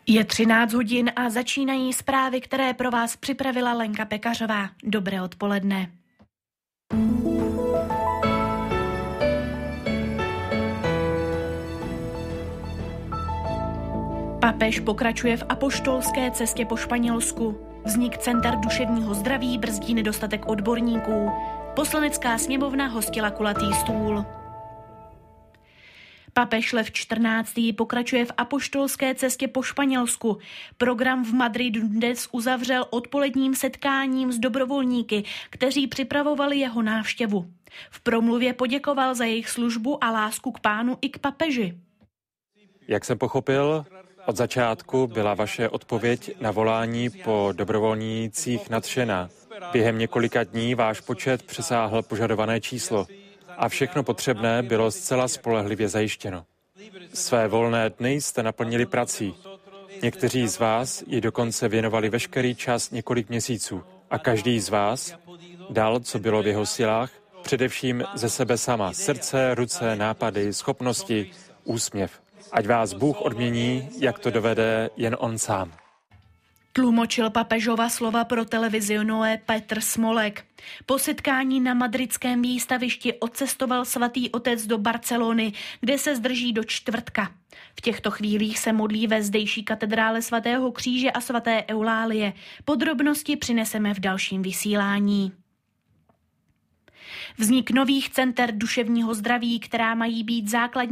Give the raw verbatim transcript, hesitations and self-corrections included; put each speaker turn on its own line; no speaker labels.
Je třináct hodin a začínají zprávy, které pro vás připravila Lenka Pekařová. Dobré odpoledne. Papež pokračuje v apoštolské cestě po Španělsku. Vznik center duševního zdraví brzdí nedostatek odborníků. Poslanecká sněmovna hostila kulatý stůl. Papež Lev čtrnáctý pokračuje v apoštolské cestě po Španělsku. Program v Madridu dnes uzavřel odpoledním setkáním s dobrovolníky, kteří připravovali jeho návštěvu. V promluvě poděkoval za jejich službu a lásku k Pánu i k papeži.
Jak jsem pochopil, od začátku byla vaše odpověď na volání po dobrovolnících nadšená. Během několika dní váš počet přesáhl požadované číslo a všechno potřebné bylo zcela spolehlivě zajištěno. Své volné dny jste naplnili prací. Někteří z vás ji dokonce věnovali veškerý čas několik měsíců a každý z vás dal, co bylo v jeho silách, především ze sebe sama, srdce, ruce, nápady, schopnosti, úsměv. Ať vás Bůh odmění, jak to dovede jen on sám.
Tlumočil papežova slova pro televizi Noé Petr Smolek. Po setkání na madridském výstavišti odcestoval svatý otec do Barcelony, kde se zdrží do čtvrtka. V těchto chvílích se modlí ve zdejší katedrále svatého kříže a svaté Eulálie. Podrobnosti přineseme v dalším vysílání. Vznik nových center duševního zdraví, která mají být základní